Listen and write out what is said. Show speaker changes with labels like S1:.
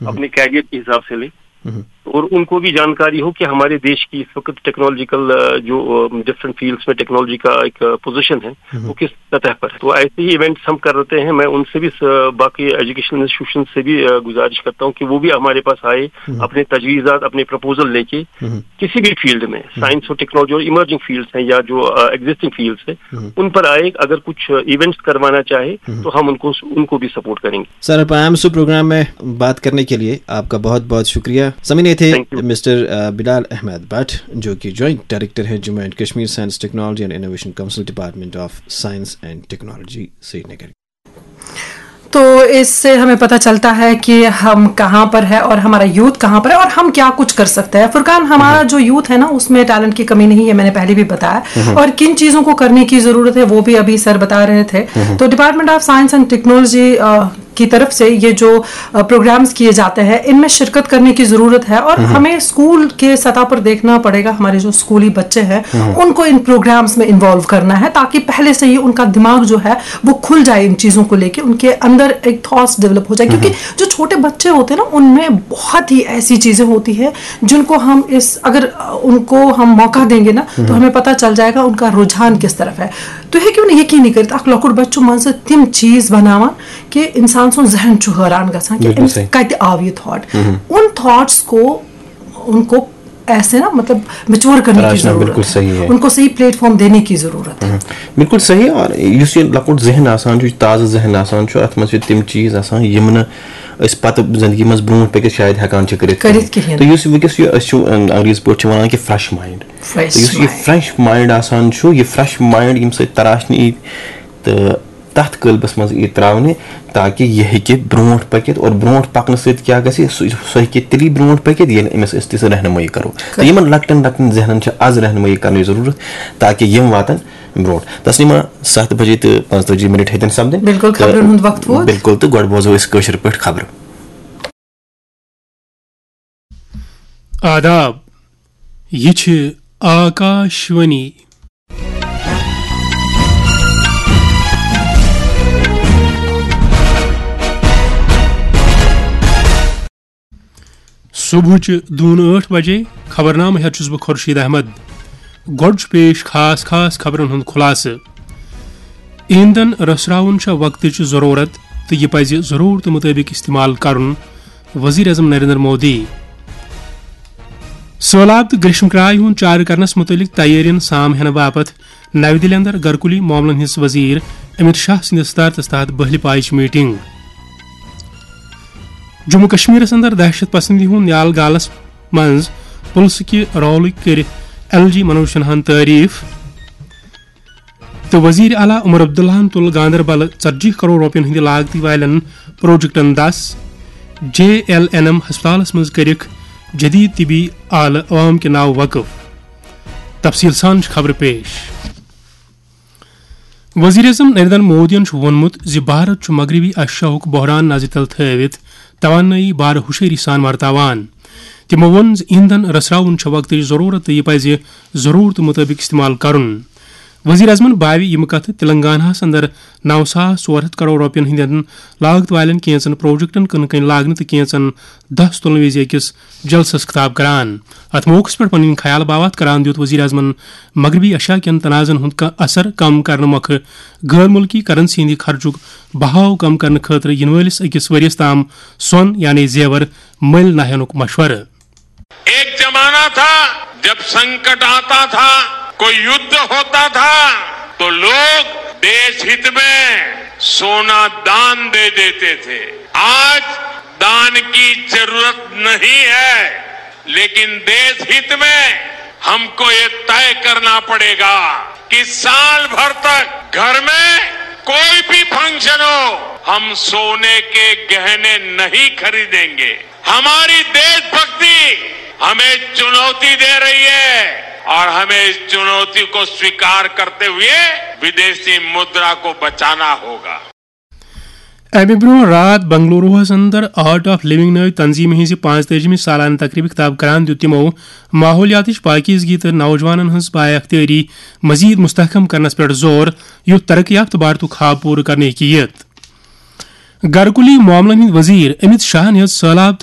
S1: अपने कैरियर के हिसाब से ले, और उनको भी जानकारी हो कि हमारे देश की इस वक्त टेक्नोलॉजिकल जो डिफरेंट फील्ड्स में टेक्नोलॉजी का एक पोजीशन है वो किस सतह पर है। तो ऐसे ही इवेंट्स हम कर रहे हैं। मैं उनसे भी बाकी एजुकेशनल इंस्टीट्यूशन से भी गुजारिश करता हूँ कि वो भी हमारे पास आए, अपने तजवीज़ात, अपने प्रपोजल लेके किसी भी फील्ड में, साइंस और टेक्नोलॉजी और इमर्जिंग फील्ड्स हैं या जो एग्जिस्टिंग फील्ड्स है, उन पर आए। अगर कुछ इवेंट्स करवाना चाहे तो हम उनको भी सपोर्ट करेंगे।
S2: सर, पायामसू प्रोग्राम में बात करने के लिए आपका बहुत बहुत शुक्रिया। समय थे मिस्टर बिलाल अहमद भट्ट, जो कि जॉइंट डायरेक्टर है Jammu and Kashmir science technology and innovation council, department of science and technology, Srinagar.
S3: तो इससे हमें पता चलता है कि हम कहाँ पर है और हमारा यूथ कहाँ पर है और हम क्या कुछ कर सकते हैं। फुरकान, हमारा जो यूथ है ना, उसमें टैलेंट की कमी नहीं है, मैंने पहले भी बताया, और किन चीज़ों को करने की ज़रूरत है वो भी अभी सर बता रहे थे। तो department of science and technology की तरफ से ये जो प्रोग्राम्स किए जाते हैं, इनमें शिरकत करने की ज़रूरत है, और हमें स्कूल के सतह पर देखना पड़ेगा। हमारे जो स्कूली बच्चे हैं उनको इन प्रोग्राम्स में इन्वॉल्व करना है, ताकि पहले से ही उनका दिमाग जो है वो खुल जाए इन चीज़ों को लेके, उनके अंदर एक थॉट्स डेवलप हो जाए। क्योंकि जो छोटे बच्चे होते हैं ना, उनमें बहुत ही ऐसी चीज़ें होती है जिनको हम अगर उनको हम मौका देंगे ना, तो हमें पता चल जाएगा उनका रुझान किस तरफ है। तो ये क्यों यकीन नहीं करता अख लकुट बच्चों मन से तिम चीज़ बनावान कि इंसान सुन जहन छु हैरान गसान कि कत आव ये थॉट। उन थॉट्स को उनको ऐसे ना मतलब मैच्योर करने की जरूरत है, उनको सही प्लेटफॉर्म देने की जरूरत है।
S4: बिल्कुल सही। और युस ये लकुट जहन आसान छु, ताज़ा जहन आसान छु, अत मज तिम चीज आसान यम न अस पत जिंदगी मज ब्रोट पक शायद हेकान छ करित। तो युस वकस अंग्रेज पॉट वनान कि फ्रेश माइंड, युस ये फ्रेश माइंड आसान छु, ये फ्रेश माइंड यम से तराशनी तो तथ कलबस मज यह त्रावने, ताकि यह हेके ब्रोट पकित, और ब्रोट पकन सत क्या गसी सह हेके तिली ब्रोट पकित येल अमिस अस तिस रहनुमाई करो। तो यमन लकटन लकटन जहनन छ आज रहनुमाई करने जरूरत, ताकि यम वातन ब्रोट। तस्नीमा 7 बजे तो 45 मिनट हेतन सपदन।
S3: बिल्कुल खबरन हुंद वक्त वोत।
S4: बिल्कुल। तो गोड बोजो इस कशर पट खबर।
S5: आदाब, ये छ आकाशवाणी। सुबह 8 बजे खबरनाम हेत बह खुर्शीद अहमद। गोड पेश खास खास खबरन हुंद खुलास। ईंधन रसराउन वक्त जरूरत तो यह पज जरूरत मुताबिक इस्तेमाल करन, वजीर अजम नरेंद्र मोदी। सैलाब तो ग्रीष्मक्राय हुंद चार करनस मुतलिक तैयारियन साम हेन बापत नव दिल्ली अंदर घरकुली मामलन हिंस वजीर अमित शाह सिंद सदारतस तहत बहल पाइच मीटिंग। जम्मू कश्मीर अंदर दहशत पसंदी हुंद न्याल गालस मज पुलिस कि रोल कर LG मनोज सिन्हान तारीफ। तो वजीर आला उमर अब्दुल्लाहन तुल गांदरबल 40 करोड़ रुपयन हंद लागत वालन प्रोजेक्टन 10 JLNM हस्पतालस मज करिक जदीद तिबी आल अवाम के नाव वक़फ। तफसील सान खबर पेश। वजीर अजम नरेंद्र मोदियन वोनमुत जि भारत मगरबी एशियाहुक बहरान नजर तल थवित तवानई बार हुशेरी सान वर्तावान। तिमो वोन ईंधन रसराउन वक्त जरूरत यह पज जरूरत मुताबिक इस्तेमाल करन। वजीर अजमन बावी यम कथ तेलंगाना अंदर 9,400 करोड़ रुपयन हंदन लागत वालन कैंचन प्रोजेक्टन कन कन लागन तो कैंचन 10 तुलन विज अकिस जलसस खिताब करान। अत मौके पर पन ख्याल बावत करान दियुत वजीर अजमन मगरबी एशिया कन तनाजन हुंद असर कम करने मख गैर मुल्की करेंसी हिंद खर्चुक बहाव कम करने खतर इन वलिस अकिस वरियस ताम सोन यानी जेवर मल न हेनुक मशवरा।
S6: एक जमाना था जब संकट आता था, कोई युद्ध होता था, तो लोग देश हित में सोना दान दे देते थे। आज दान की जरूरत नहीं है, लेकिन देश हित में हमको ये तय करना पड़ेगा कि साल भर तक घर में कोई भी फंक्शन हो, हम सोने के गहने नहीं खरीदेंगे। हमारी देशभक्ति हमें चुनौती दे रही है, और हमें इस चुनौती को स्वीकार करते हुए विदेशी मुद्रा को बचाना होगा।
S5: अमे ब्रो रात बंगलुरु अंदर आर्ट ऑफ लिविंग नव तंजीम हिंज 45वीं सालाना तकरीब खिताब करान दियुत तिमो माहौलियाती पाकीज़गी तो नौजवानन हंस बाअख्तियारी मजीद मुस्तहकम करनस पे जोर युत तरक्की याफ्त भारतु ख्वाब पूरा करने की घरकुली मामलन वजीर अमित शाह ने सैलाब